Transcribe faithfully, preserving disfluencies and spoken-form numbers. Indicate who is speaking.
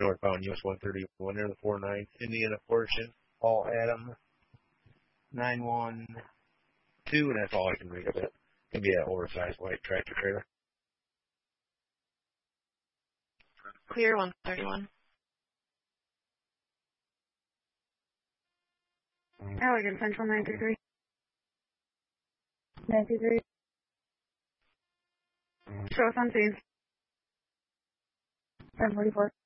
Speaker 1: northbound U S one thirty-one near the four nine Indiana portion. Paul Adam nine one two, and that's all I can read of it. It's going to be that oversized white tractor trailer.
Speaker 2: Clear one thirty-one.
Speaker 3: Allegan Central nine two three. nine two three. Show us on scene. ten forty-four.